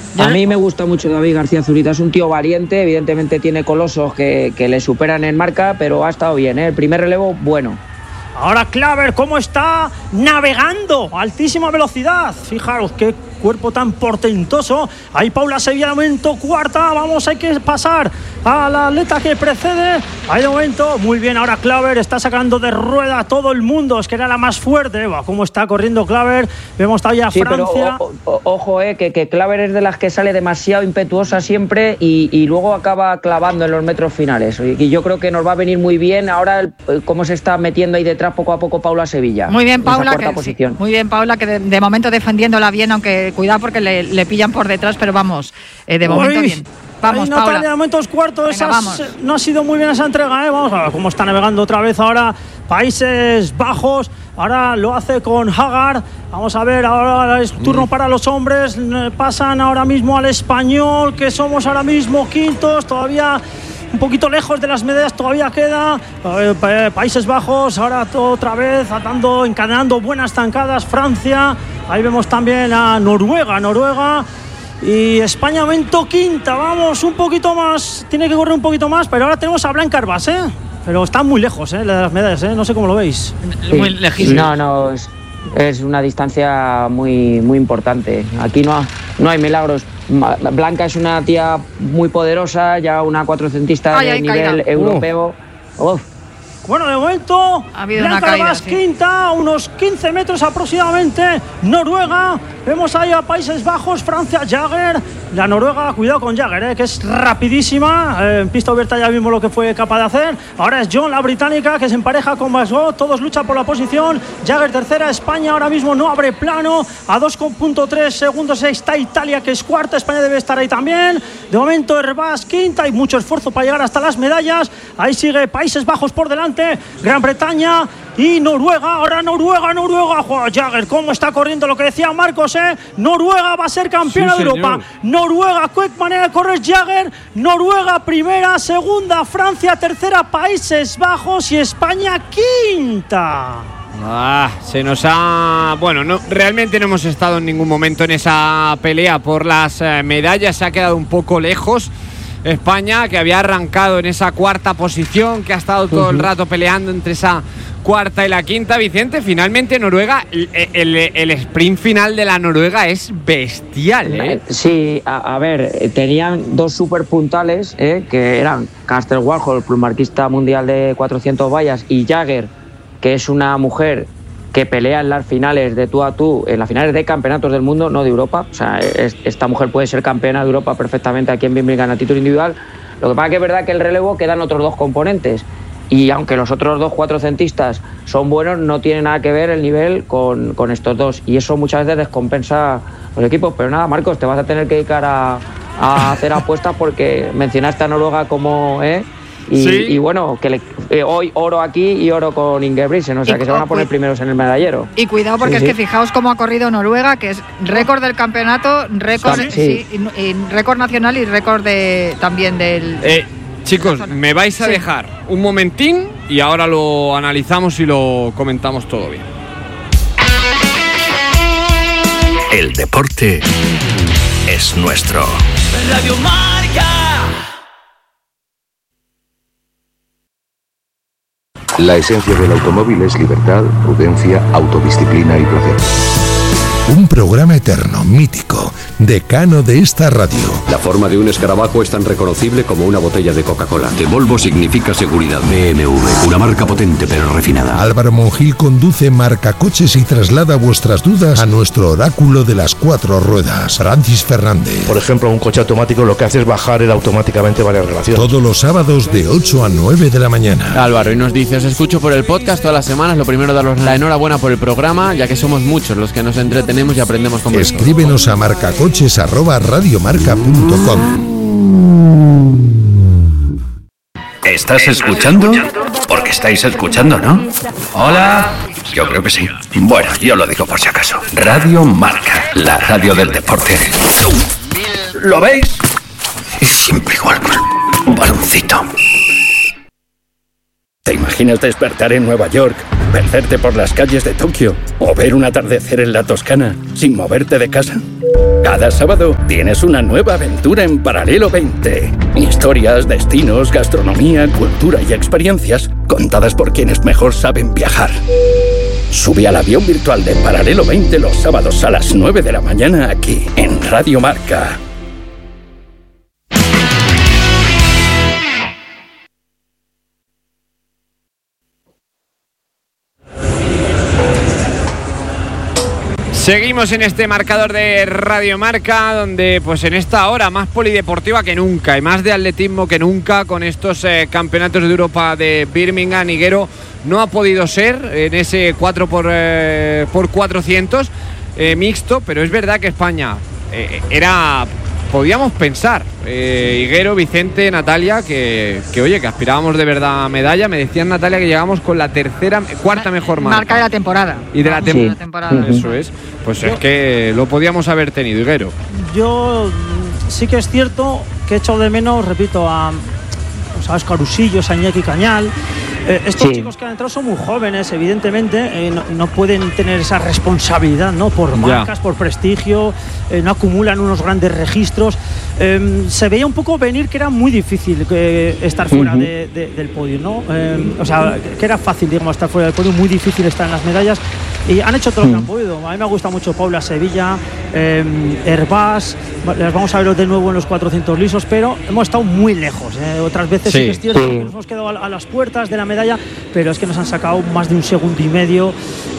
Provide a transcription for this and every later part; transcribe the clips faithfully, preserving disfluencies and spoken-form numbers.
A mí me gusta mucho David García Zurita, es un tío valiente, evidentemente tiene colosos que, que le superan en marca, pero ha estado bien, ¿eh? El primer relevo, bueno. Ahora Claver, ¿cómo está navegando a altísima velocidad? Fijaros qué cuerpo tan portentoso. Ahí Paula Sevilla de momento cuarta. Vamos, hay que pasar a la atleta que precede. Ahí de momento, muy bien. Ahora Claver está sacando de rueda a todo el mundo. Es que era la más fuerte. Buah, cómo está corriendo Claver. Vemos todavía a sí, Francia. Pero, o, o, ojo, eh, que, que Claver es de las que sale demasiado impetuosa siempre y, y luego acaba clavando en los metros finales. Y, y yo creo que nos va a venir muy bien ahora el, cómo se está metiendo ahí detrás poco a poco Paula Sevilla. Muy bien, Paula. Que, sí, muy bien, Paula, que de, de momento defendiéndola bien, aunque cuidado porque le, le pillan por detrás, pero vamos, eh, de momento Uy. bien. Vamos, Ahí Paula. Natalia, de momentos cuartos. Venga, vamos. No ha sido muy bien esa entrega, ¿eh? Vamos a ver cómo está navegando otra vez ahora Países Bajos. Ahora lo hace con Hagar. Vamos a ver, ahora es turno para los hombres. Pasan ahora mismo al español, que somos ahora mismo quintos. Todavía un poquito lejos de las medallas, todavía queda. Eh, Países Bajos, ahora otra vez atando, encadenando buenas zancadas. Francia. Ahí vemos también a Noruega. Noruega. Y España momento quinta, vamos, un poquito más, tiene que correr un poquito más, pero ahora tenemos a Blanca Herbás, ¿eh? Pero está muy lejos, ¿eh? Las medallas, ¿eh? No sé cómo lo veis. Sí. Muy lejísimo. No, no, es, es una distancia muy, muy importante. Aquí no, no hay milagros. Blanca es una tía muy poderosa, ya una cuatrocentista de nivel caída. europeo. Uh. Uf. Bueno, de momento, ha habido Blanca una caída, Herbás sí. quinta, unos quince metros aproximadamente. Noruega, vemos ahí a Países Bajos, Francia, Jagger. La Noruega, cuidado con Jagger, eh, que es rapidísima. Eh, en pista abierta ya vimos lo que fue capaz de hacer. Ahora es John, la británica, que se empareja con Basgot. Todos luchan por la posición. Jagger tercera, España ahora mismo no abre plano. A dos punto tres segundos está Italia, que es cuarta. España debe estar ahí también. De momento, Herbás quinta. Hay mucho esfuerzo para llegar hasta las medallas. Ahí sigue Países Bajos por delante. Gran Bretaña y Noruega. Ahora Noruega, Noruega. Joder, Jagger, cómo está corriendo lo que decía Marcos, ¿eh? Noruega va a ser campeona sí, de Europa. Noruega, quick manera de correr Jagger. Noruega primera, segunda Francia, tercera Países Bajos y España quinta. Ah, se nos ha... Bueno, no, realmente no hemos estado en ningún momento en esa pelea por las eh, medallas. Se ha quedado un poco lejos España, que había arrancado en esa cuarta posición, que ha estado todo uh-huh. el rato peleando entre esa cuarta y la quinta. Vicente, finalmente Noruega, el, el, el sprint final de la Noruega es bestial, ¿eh? Sí, a, a ver, tenían dos super puntales, ¿eh? Que eran Castel Warhol, plumarquista mundial de cuatrocientos vallas, y Jagger, que es una mujer que pelea en las finales de tú a tú, en las finales de campeonatos del mundo, no de Europa. O sea, es, esta mujer puede ser campeona de Europa perfectamente aquí en Wimbledon a título individual. Lo que pasa es que es verdad que el relevo quedan otros dos componentes. Y aunque los otros dos cuatrocentistas son buenos, no tiene nada que ver el nivel con, con estos dos. Y eso muchas veces descompensa los equipos. Pero nada, Marcos, te vas a tener que dedicar a, a hacer apuestas porque mencionaste a Noruega como... ¿eh? Y, ¿sí? y bueno, que le, eh, hoy oro aquí y oro con Ingebrigtsen, o sea y, que se van a poner primeros en el medallero. Y cuidado porque sí, es sí. que fijaos cómo ha corrido Noruega, que es récord del campeonato, récord sí, sí. Sí, y, y récord nacional y récord de, también del... Eh, chicos, me vais a sí. dejar un momentín y ahora lo analizamos y lo comentamos todo bien. El deporte es nuestro. Radio Marca. La esencia del automóvil es libertad, prudencia, autodisciplina y placer. Un programa eterno, mítico, decano de esta radio. La forma de un escarabajo es tan reconocible como una botella de Coca-Cola. De Volvo significa seguridad. B M W, una marca potente pero refinada. Álvaro Monjil conduce Marcacoches y traslada vuestras dudas a nuestro oráculo de las cuatro ruedas, Francis Fernández. Por ejemplo, un coche automático lo que hace es bajar él automáticamente varias relaciones. Todos los sábados de ocho a nueve de la mañana. Álvaro, y nos dice, os escucho por el podcast todas las semanas. Lo primero, daros la enhorabuena por el programa, ya que somos muchos los que nos entretenemos y aprendemos con vosotros. Escríbenos a marcacoches arroba radiomarca punto com. ¿Estás escuchando? Porque estáis escuchando, ¿no? Hola. Yo creo que sí. Bueno, yo lo digo por si acaso. Radio Marca, la radio del deporte. ¿Lo veis? Y siempre igual con un baloncito. ¿Te imaginas despertar en Nueva York, perderte por las calles de Tokio o ver un atardecer en la Toscana sin moverte de casa? Cada sábado tienes una nueva aventura en Paralelo veinte. Historias, destinos, gastronomía, cultura y experiencias contadas por quienes mejor saben viajar. Sube al avión virtual de Paralelo veinte los sábados a las nueve de la mañana aquí, en Radio Marca. Seguimos en este marcador de Radio Marca, donde pues en esta hora más polideportiva que nunca y más de atletismo que nunca con estos eh, campeonatos de Europa de Birmingham. Higuero no ha podido ser en ese cuatro por cuatrocientos eh, mixto, pero es verdad que España eh, era... Podíamos pensar, eh, Higuero, Vicente, Natalia, que, que oye, que aspirábamos de verdad a medalla. Me decían, Natalia, que llegamos con la tercera, cuarta mejor marca. Marca de la temporada. Y de la, tem- sí. la temporada. Eso es. Pues yo, es que lo podíamos haber tenido, Higuero. Yo sí que es cierto que he echado de menos, repito, a, pues a Óscar Usillos, a Iñaki Cañal. Eh, estos sí. chicos que han entrado son muy jóvenes, evidentemente, eh, no, no pueden tener esa responsabilidad, ¿no? Por marcas, ya. por prestigio, eh, no acumulan unos grandes registros. Eh, se veía un poco venir que era muy difícil eh, estar fuera uh-huh. de, de, del podio, ¿no? Eh, o sea, que era fácil, digamos, estar fuera del podio, muy difícil estar en las medallas. Y han hecho todo lo que han podido. A mí me gusta mucho Paula Sevilla, eh, Hervás. Les vamos a ver de nuevo en los cuatrocientos lisos, pero hemos estado muy lejos. ¿eh? Otras veces sí, sí que es cierto sí. que nos hemos quedado a, a las puertas de la medalla, pero es que nos han sacado más de un segundo y medio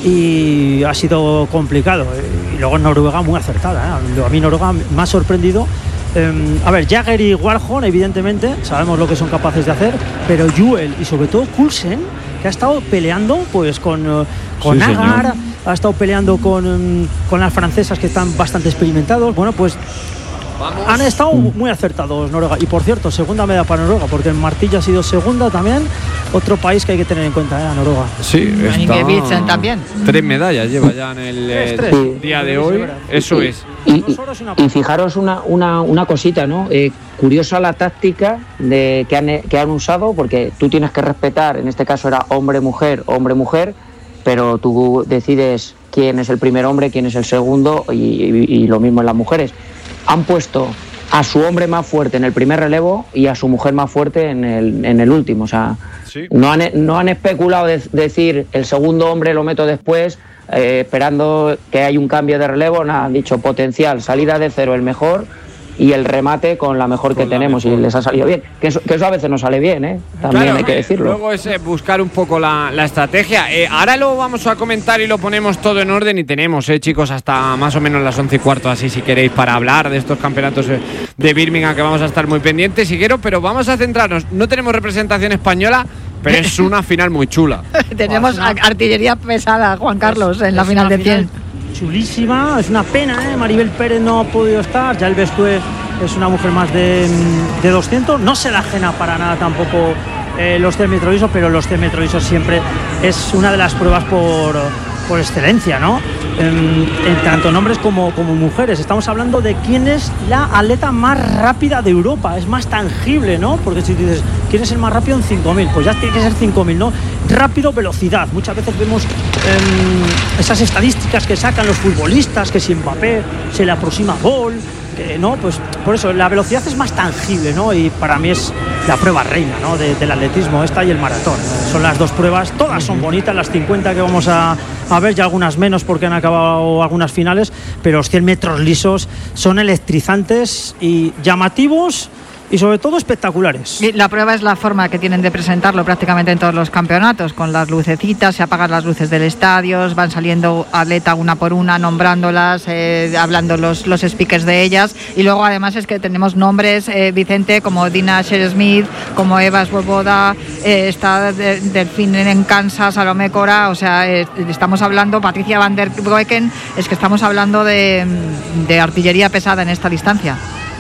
y ha sido complicado. Y luego Noruega muy acertada. ¿eh? A mí Noruega me ha sorprendido. Eh, a ver, Jagger y Warholm, evidentemente, sabemos lo que son capaces de hacer, pero Juel y sobre todo Coulsen, que ha estado peleando pues con, con sí, Agar, señor. ha estado peleando con, con las francesas que están bastante experimentados. Bueno, pues Vamos. han estado muy acertados Noruega. Y por cierto, segunda medalla para Noruega, porque en Martilla ha sido segunda también. Otro país que hay que tener en cuenta, ¿eh? Noruega. Sí, está... también. Tres medallas lleva ya en el tres, tres. Eh, día de hoy. Eso es. Y, y, y fijaros una, una, una cosita, ¿no? Eh, curiosa la táctica de, que, han, que han usado, porque tú tienes que respetar, en este caso era hombre-mujer, hombre-mujer, pero tú decides quién es el primer hombre, quién es el segundo, y, y, y lo mismo en las mujeres. Han puesto a su hombre más fuerte en el primer relevo y a su mujer más fuerte en el, en el último. O sea, sí. no, han, no han especulado de, de decir el segundo hombre lo meto después, eh, esperando que haya un cambio de relevo. Nada, han dicho potencial, salida de cero el mejor y el remate con la mejor con que la tenemos mejor. Y les ha salido bien. Que eso, que eso a veces no sale bien, ¿eh? También claro, hay que decirlo. Luego es eh, buscar un poco la, la estrategia. Eh, ahora lo vamos a comentar y lo ponemos todo en orden y tenemos, eh, chicos, hasta más o menos las once y cuarto, así si queréis, para hablar de estos campeonatos de Birmingham, que vamos a estar muy pendientes, Higuero, pero vamos a centrarnos. No tenemos representación española, pero es una final muy chula. Tenemos wow, una... artillería pesada, Juan Carlos, es, en la final de cien. Chulísima, es una pena, ¿eh? Maribel Pérez no ha podido estar, ya el Bestué es una mujer más de, de doscientos, no se la ajena para nada tampoco eh, los cien metros lisos, pero los cien metros lisos siempre es una de las pruebas por, por excelencia, ¿no? En, en tanto en hombres como, como mujeres. Estamos hablando de quién es la atleta más rápida de Europa, es más tangible, ¿no? Porque si dices, ¿quién es el más rápido en cinco mil? Pues ya tiene que ser cinco mil, ¿no? Rápido, velocidad. Muchas veces vemos eh, esas estadísticas que sacan los futbolistas, que si Mbappé se le aproxima gol, que no, pues por eso la velocidad es más tangible, ¿no? Y para mí es la prueba reina, ¿no? De, del atletismo, esta y el maratón. Son las dos pruebas, todas son bonitas, las cincuenta que vamos a, a ver, ya algunas menos porque han acabado algunas finales, pero los cien metros lisos son electrizantes y llamativos y sobre todo espectaculares. Y la prueba es la forma que tienen de presentarlo prácticamente en todos los campeonatos, con las lucecitas, se apagan las luces del estadio, van saliendo atletas una por una, nombrándolas, eh, hablando los, los speakers de ellas, y luego además es que tenemos nombres, eh, Vicente, como Dina Sher-Smith, como Eva Svoboda, eh, está de, Delfín en Kansas, Salomé Cora, o sea, eh, estamos hablando, Patricia van der Broeken, es que estamos hablando de, de artillería pesada en esta distancia.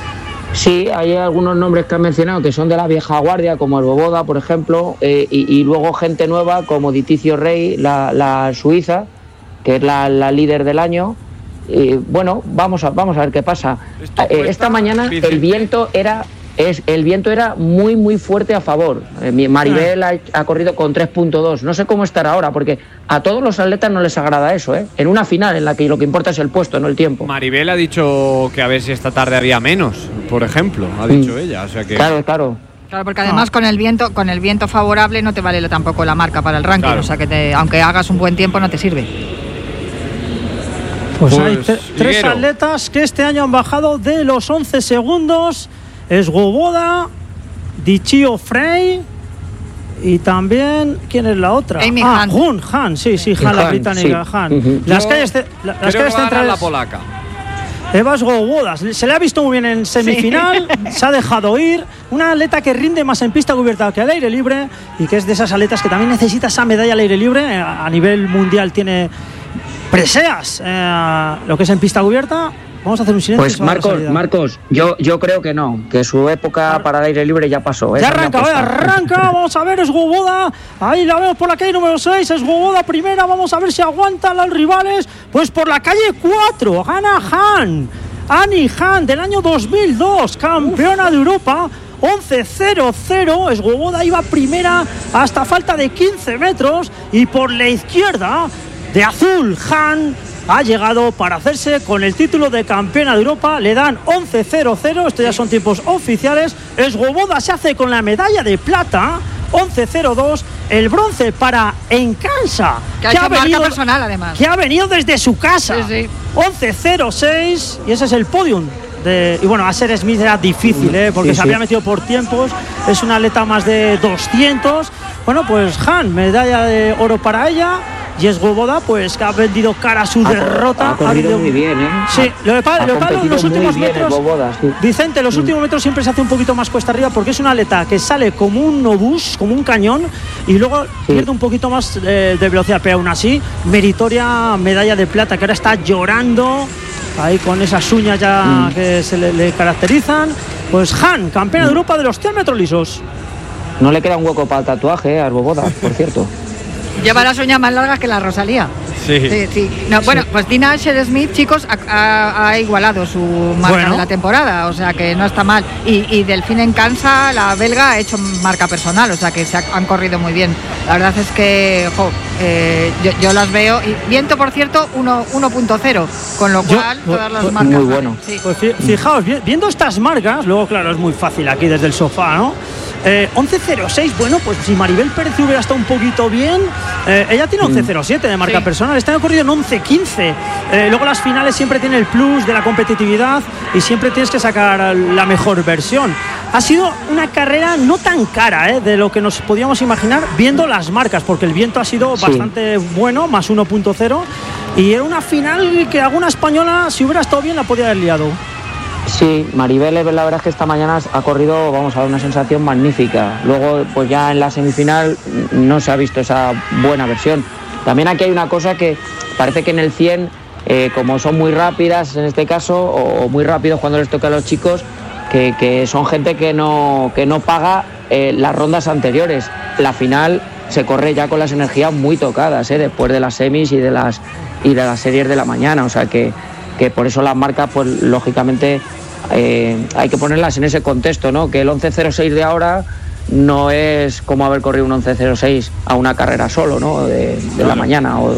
Sí, hay algunos nombres que han mencionado que son de la vieja guardia, como el Boboda, por ejemplo, eh, y, y luego gente nueva como Diticio Rey, la, la suiza, que es la, la líder del año. Y bueno, vamos a, vamos a ver qué pasa. Eh, esta mañana el viento era es, el viento era muy, muy fuerte a favor. Eh, Maribel ha, ha corrido con tres punto dos. No sé cómo estará ahora, porque a todos los atletas no les agrada eso, ¿eh? En una final en la que lo que importa es el puesto, no el tiempo. Maribel ha dicho que a ver si esta tarde había menos, por ejemplo, ha dicho mm. ella. O sea que... Claro, claro. Claro, porque además ah. con el viento con el viento favorable no te vale tampoco la marca para el ranking, claro. O sea que te, aunque hagas un buen tiempo no te sirve. Pues, pues hay t- tres atletas que este año han bajado de los once segundos. Svoboda, Dichio Frey y también, ¿quién es la otra? Amy ah, Han. Hun, Han, sí, sí, Han, la británica, sí. Han. Uh-huh. Las Yo calles, la, las calles centrales. La polaca. Eva Svoboda, se le ha visto muy bien en semifinal, sí. Se ha dejado ir. Una atleta que rinde más en pista cubierta que al aire libre y que es de esas atletas que también necesita esa medalla al aire libre. A nivel mundial tiene preseas, eh, lo que es en pista cubierta. Vamos a hacer un silencio. Pues Marcos, Marcos, yo, yo creo que no, que su época para el aire libre ya pasó. Ya arranca, a arranca, vamos a ver, es Svoboda, ahí la vemos por la calle número seis, es Svoboda primera, vamos a ver si aguantan los rivales, pues por la calle cuatro, gana Han, Annie Han del año dos mil dos, campeona Uf. de Europa, once cero cero, Svoboda iba primera hasta falta de quince metros y por la izquierda, de azul, Han ha llegado para hacerse con el título de campeona de Europa. Le dan once cero cero, estos ya son tiempos oficiales. Svoboda se hace con la medalla de plata, once cero dos. El bronce para Encansa, que ha, que ha venido personal además, que ha venido desde su casa, sí, sí. once cero seis, y ese es el podium. De, y bueno, a Ser Smith era difícil, ¿eh? porque sí, se sí. había metido por tiempos. Es una atleta más de doscientos. Bueno, pues Han, medalla de oro para ella. Y Svoboda, pues que ha vendido cara a su ha, derrota. Ha corrido muy bien, ¿eh? Sí, lo de palo en los últimos metros. Svoboda, sí. Vicente, los mm. últimos metros siempre se hace un poquito más cuesta arriba porque es una atleta que sale como un obús, como un cañón, y luego sí. pierde un poquito más eh, de velocidad. Pero aún así, meritoria medalla de plata, que ahora está llorando ahí con esas uñas ya mm. que se le, le caracterizan. Pues Han, campeona mm. de Europa de los cien metros lisos. No le queda un hueco para el tatuaje eh, a Svoboda, por cierto. Lleva las uñas más largas que la Rosalía. Sí. sí, sí. No, bueno, pues Dina Asher-Smith, chicos, ha, ha, ha igualado su marca bueno. de la temporada, o sea que no está mal. Y, y Delfín Encansa, la belga, ha hecho marca personal, o sea que se ha, han corrido muy bien. La verdad es que, jo, eh, yo, yo las veo. Y viento, por cierto, uno punto cero, con lo cual yo, todas las pues, marcas. Muy bueno. Sí. Pues fijaos, viendo estas marcas, luego, claro, es muy fácil aquí desde el sofá, ¿no? Eh, once cero seis, bueno, pues si Maribel Pérez hubiera estado un poquito bien, eh, ella tiene once cero siete de marca sí. personal, este año ha corrido en once quince. Eh, luego las finales siempre tienen el plus de la competitividad y siempre tienes que sacar la mejor versión. Ha sido una carrera no tan cara eh, de lo que nos podíamos imaginar viendo las marcas, porque el viento ha sido sí. bastante bueno, más uno punto cero, y era una final que alguna española, si hubiera estado bien, la podría haber liado. Sí, Maribel, la verdad es que esta mañana ha corrido, vamos a ver, una sensación magnífica. Luego, pues ya en la semifinal no se ha visto esa buena versión. También aquí hay una cosa que parece que en el cien, eh, como son muy rápidas en este caso, o, o muy rápidos cuando les toca a los chicos, que, que son gente que no, que no paga eh, las rondas anteriores. La final se corre ya con las energías muy tocadas, eh, después de las semis y de las, y de las series de la mañana, o sea que que por eso las marcas, pues lógicamente eh, hay que ponerlas en ese contexto, ¿no? Que el once cero seis de ahora no es como haber corrido un once cero seis a una carrera solo, ¿no? De, de la mañana. O...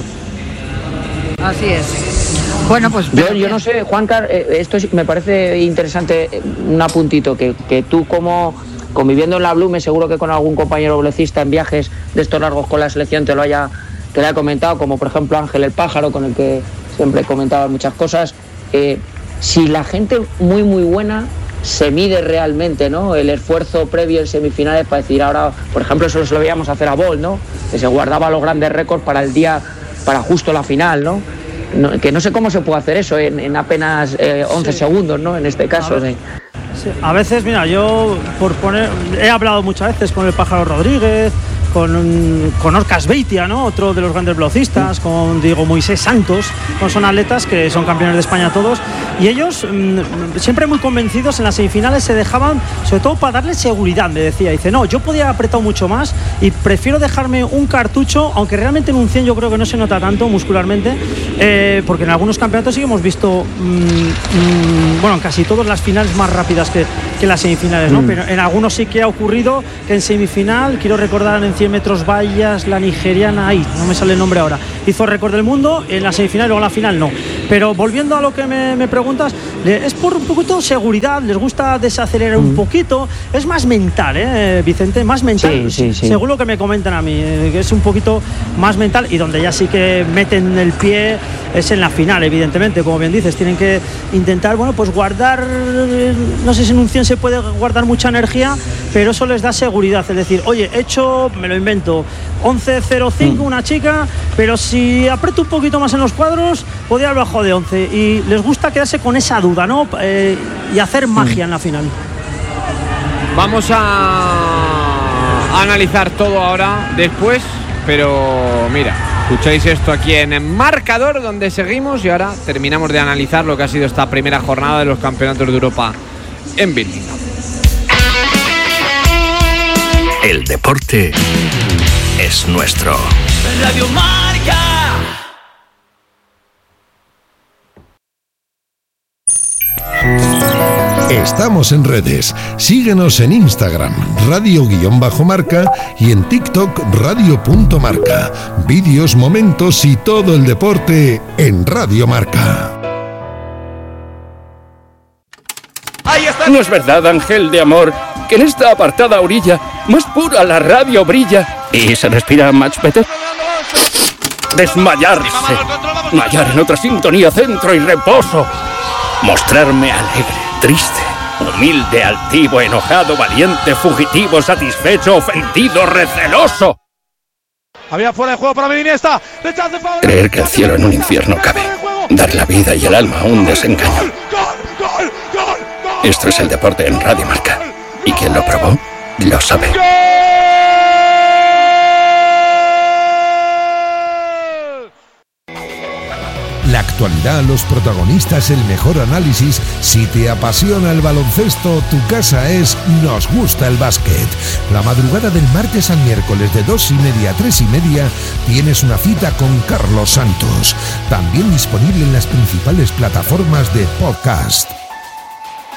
Así es. Bueno, pues... Yo, yo no sé, Juancar, eh, esto me parece interesante, un apuntito, que, que tú como conviviendo en la Blume, seguro que con algún compañero veloncista en viajes de estos largos con la selección te lo haya, te lo haya comentado, como por ejemplo Ángel el Pájaro, con el que siempre comentaba muchas cosas. Eh, si la gente muy muy buena se mide realmente, ¿no? El esfuerzo previo en semifinales para decir ahora, por ejemplo, eso se lo veíamos hacer a Bolt, ¿no? Que se guardaba los grandes récords para el día, para justo la final, ¿no? no que no sé cómo se puede hacer eso en, en apenas eh, once sí. segundos, ¿no? En este caso. A, ver, sí. Sí. A veces, mira, yo por poner, he hablado muchas veces con el Pájaro Rodríguez, con, con Orcas Beitia, ¿no? Otro de los grandes velocistas, con Diego Moisés Santos, con son atletas que son campeones de España todos, y ellos mmm, siempre muy convencidos en las semifinales se dejaban, sobre todo para darle seguridad, me decía, dice, no, yo podía haber apretado mucho más y prefiero dejarme un cartucho, aunque realmente en un cien yo creo que no se nota tanto muscularmente, eh, porque en algunos campeonatos sí que hemos visto mmm, mmm, bueno, en casi todas las finales más rápidas que, que las semifinales, ¿no? Mm. Pero en algunos sí que ha ocurrido que en semifinal, quiero recordar en cien metros vallas, la nigeriana, ahí, no me sale el nombre ahora, hizo récord del mundo en la semifinal y luego en la final no. Pero volviendo a lo que me, me preguntas, es por un poquito de seguridad, les gusta desacelerar mm. un poquito, es más mental, ¿eh, Vicente? Más mental, sí, sí, sí. Según lo que me comentan a mí, eh, que es un poquito más mental, y donde ya sí que meten el pie es en la final, evidentemente, como bien dices, tienen que intentar, bueno, pues guardar, no sé si en un cien se puede guardar mucha energía, pero eso les da seguridad, es decir, oye, he hecho, me lo invento, once cero cinco mm. una chica, pero si aprieto un poquito más en los cuadros, podría haber bajado de once, y les gusta quedarse con esa duda, ¿no? Eh, y hacer magia mm. en la final. Vamos a analizar todo ahora, después, pero mira, escucháis esto aquí en el Marcador, donde seguimos, y ahora terminamos de analizar lo que ha sido esta primera jornada de los campeonatos de Europa en Birmingham. El deporte es nuestro. Radio Marca. Estamos en redes. Síguenos en Instagram, radio-marca, y en TikTok, radio.marca. Vídeos, momentos y todo el deporte en Radio Marca. No es verdad, ángel de amor, que en esta apartada orilla más pura la radio brilla y se respira much better. Desmayarse, mayar en otra sintonía, centro y reposo. Mostrarme alegre, triste, humilde, altivo, enojado, valiente, fugitivo, satisfecho, ofendido, receloso. Había fuera de juego para Iniesta. Creer que el cielo en un infierno cabe. Dar la vida y el alma a un desengaño. Esto es el deporte en Radio Marca. Y quien lo probó, lo sabe. La actualidad, los protagonistas, el mejor análisis. Si te apasiona el baloncesto, tu casa es Nos Gusta el Básquet. La madrugada del martes al miércoles de dos y media a tres y media tienes una cita con Carlos Santos. También disponible en las principales plataformas de podcast.